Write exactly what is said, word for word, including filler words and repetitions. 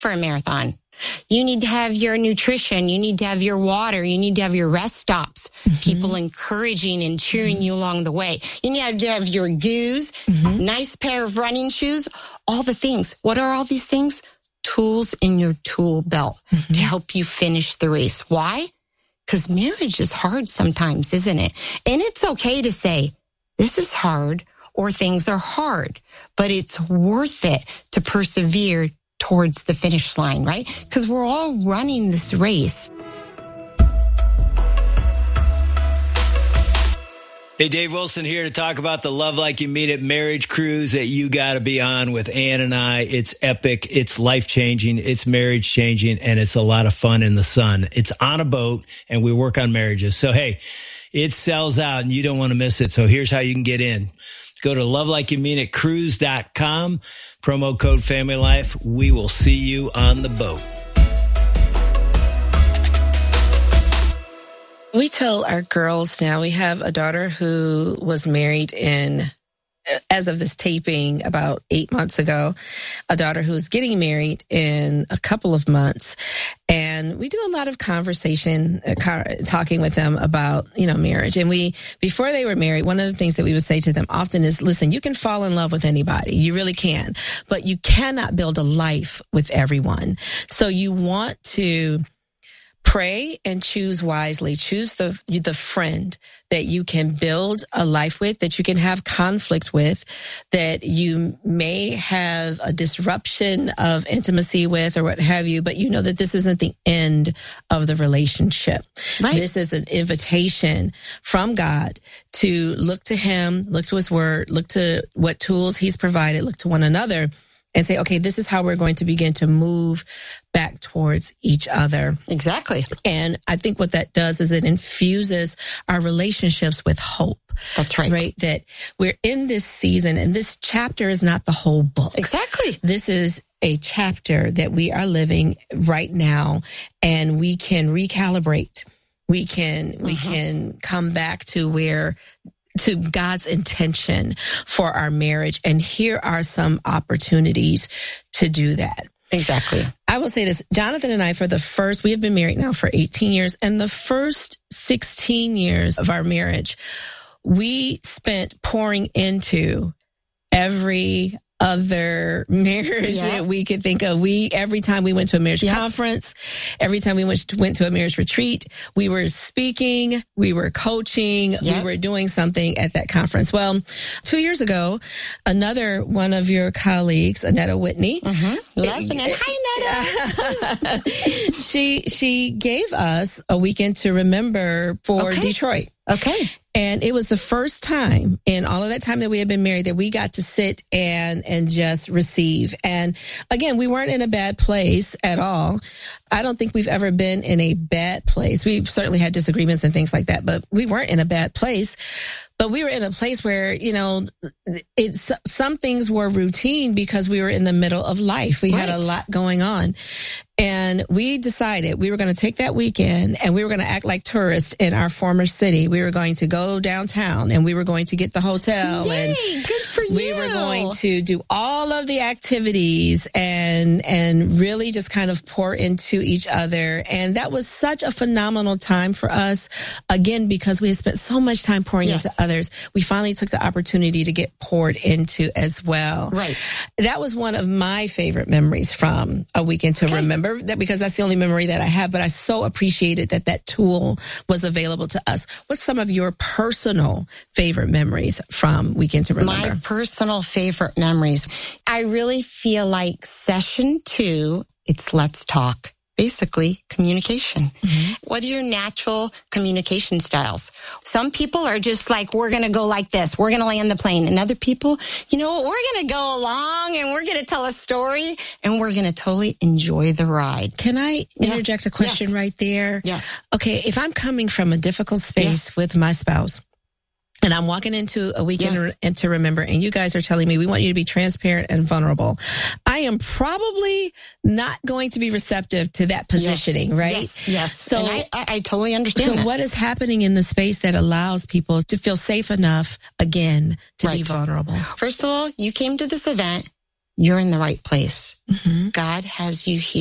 for a marathon. You need to have your nutrition. You need to have your water. You need to have your rest stops. Mm-hmm. People encouraging and cheering mm-hmm. you along the way. You need to have your goos, mm-hmm. nice pair of running shoes, all the things. What are all these things? Tools in your tool belt mm-hmm. to help you finish the race. Why? Because marriage is hard sometimes, isn't it? And it's okay to say, this is hard or things are hard, but it's worth it to persevere towards the finish line, right? Because we're all running this race. Hey, Dave Wilson here to talk about the Love Like You Mean It marriage cruise that you got to be on with Ann and I. It's epic. It's life-changing. It's marriage-changing, and it's a lot of fun in the sun. It's on a boat, and we work on marriages. So, hey, it sells out, and you don't want to miss it. So here's how you can get in. Go to love like you mean it cruise dot com, promo code Family Life. We will see you on the boat. We tell our girls now, we have a daughter who was married in, as of this taping, about eight months ago, a daughter who's getting married in a couple of months. And we do a lot of conversation, uh, talking with them about, you know, marriage. And we, before they were married, one of the things that we would say to them often is, listen, you can fall in love with anybody. You really can, but you cannot build a life with everyone. So you want to pray and choose wisely. Choose the the friend that you can build a life with, that you can have conflict with, that you may have a disruption of intimacy with or what have you, but you know that this isn't the end of the relationship. Right. This is an invitation from God to look to Him, look to His Word, look to what tools He's provided, look to one another, and say, okay, this is how we're going to begin to move back towards each other. Exactly. And I think what that does is it infuses our relationships with hope. That's right. Right? That we're in this season, and this chapter is not the whole book. Exactly. This is a chapter that we are living right now, and we can recalibrate. We can, mm-hmm. we can come back to where to God's intention for our marriage. And here are some opportunities to do that. Exactly. I will say this, Jonathan and I, for the first, we have been married now for eighteen years, and the first sixteen years of our marriage, we spent pouring into every other marriage yeah. that we could think of. We, every time we went to a marriage yep. conference, every time we went to, went to a marriage retreat, we were speaking, we were coaching, yep. we were doing something at that conference. Well, two years ago, another one of your colleagues, Annetta Whitney, mm-hmm. Laughing at, hi, Annetta. she, she gave us a weekend to remember for okay. Detroit. Okay. And it was the first time in all of that time that we had been married that we got to sit and, and just receive. And again, we weren't in a bad place at all. I don't think we've ever been in a bad place. We've certainly had disagreements and things like that, but we weren't in a bad place. But we were in a place where, you know, it's, some things were routine because we were in the middle of life. We right. had a lot going on. And we decided we were going to take that weekend and we were going to act like tourists in our former city. We were going to go downtown and we were going to get the hotel. Yay, and good for you. We were going to do all of the activities and, and really just kind of pour into each other. And that was such a phenomenal time for us. Again, because we had spent so much time pouring yes. into others, we finally took the opportunity to get poured into as well. Right. That was one of my favorite memories from A Weekend to okay. Remember. That because that's the only memory that I have, but I so appreciated that that tool was available to us. What's some of your personal favorite memories from Weekend to Remember? My personal favorite memories. I really feel like session two, it's Let's Talk. Basically, communication. Mm-hmm. What are your natural communication styles? Some people are just like, we're going to go like this. We're going to land the plane. And other people, you know, we're going to go along and we're going to tell a story and we're going to totally enjoy the ride. Can I interject yeah. a question yes. right there? Yes. Okay, if I'm coming from a difficult space yes. with my spouse, and I'm walking into A Weekend yes. and to Remember, and you guys are telling me we want you to be transparent and vulnerable, I am probably not going to be receptive to that positioning, yes. right? Yes, yes. So and I, I, I totally understand So that. what is happening in the space that allows people to feel safe enough, again, to right. be vulnerable? First of all, you came to this event. you're in the right place. Mm-hmm. God has you here.